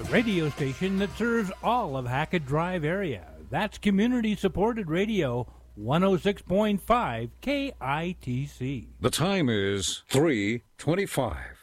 radio station that serves all of Hackett Drive area. That's community-supported radio, 106.5 KITC. The time is 3:25.